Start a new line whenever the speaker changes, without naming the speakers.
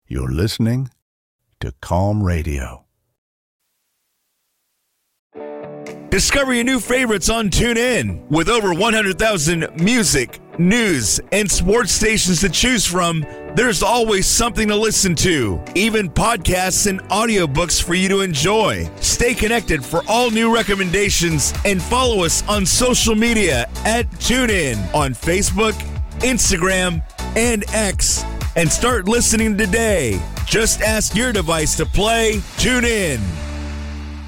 You're listening to Calm Radio.
Discover your new favorites on TuneIn. With over 100,000 music, news, and sports stations to choose from, there's always something to listen to, even podcasts and audiobooks for you to enjoy. Stay connected for all new recommendations and follow us on social media at TuneIn on Facebook, Instagram, and X. And start listening today. Just ask your device to play TuneIn.